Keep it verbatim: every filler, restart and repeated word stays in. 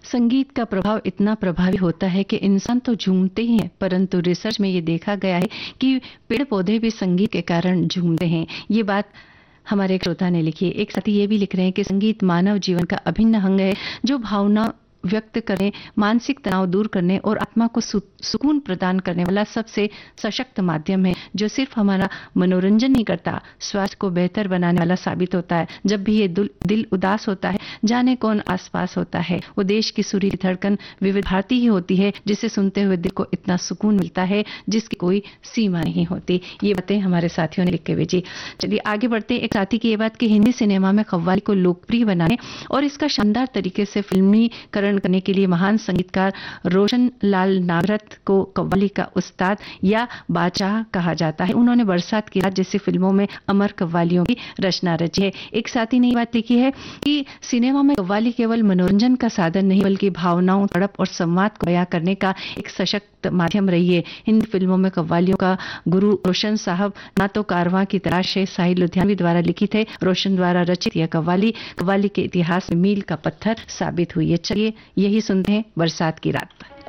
संगीत का प्रभाव इतना प्रभावी होता है कि इंसान तो झूमते ही हैं, परंतु रिसर्च में ये देखा गया है कि पेड़ पौधे भी संगीत के कारण झूमते हैं। ये बात हमारे एक श्रोता ने लिखी है। एक साथी ये भी लिख रहे हैं कि संगीत मानव जीवन का अभिन्न अंग है, जो भावना व्यक्त करने, मानसिक तनाव दूर करने और आत्मा को सु, सुकून प्रदान करने वाला सबसे सशक्त माध्यम है, जो सिर्फ हमारा मनोरंजन नहीं करता, स्वास्थ्य को बेहतर बनाने वाला साबित होता है। जब भी ये दिल उदास होता है, जाने कौन आसपास होता है, वो देश की सुरीली धड़कन विविध भारती ही होती है, जिसे सुनते हुए दिल को इतना सुकून मिलता है जिसकी कोई सीमा नहीं होती। ये बातें हमारे साथियों ने लिख के भेजी। चलिए आगे बढ़ते। एक साथी की ये बात कि हिंदी सिनेमा में कव्वाली को लोकप्रिय बनाने और इसका शानदार तरीके से फिल्मीकरण करने के लिए महान संगीतकार रोशन लाल नागरथ को कव्वाली का उस्ताद या बादशाह कहा जाता है। उन्होंने बरसात की रात जैसी फिल्मों में अमर कव्वालियों की रचना रची है। एक साथी ने ये बात लिखी है कि सिनेमा में कव्वाली केवल मनोरंजन का साधन नहीं, बल्कि भावनाओं, तड़प और संवाद को बयां करने का एक सशक्त माध्यम रही है। हिंदी फिल्मों में कव्वालियों का गुरु रोशन साहब ना तो कारवां की तलाश है साहिल लुधियानवी द्वारा लिखित है। रोशन द्वारा रचित यह कव्वाली कव्वाली के इतिहास में मील का पत्थर साबित हुई है। चलिए यही सुनते हैं बरसात की रात पर।